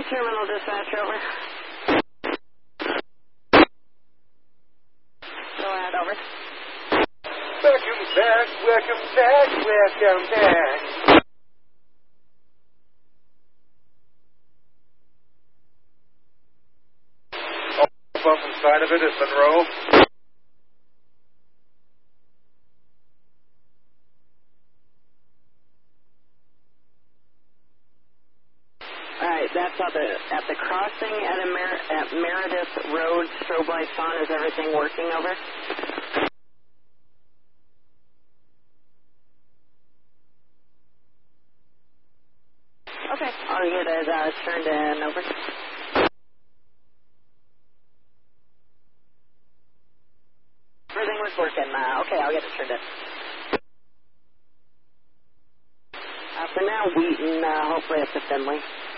Terminal dispatch, over. Go ahead, over. Welcome back, welcome back, welcome back. Up inside of it is Monroe. Alright, that's at the crossing at Meredith Road, strobe lights on. Is everything working, over? Okay, I'll get it turned in, over. Everything was working. Okay, I'll get it turned in. For now, Wheaton, hopefully up to Finley.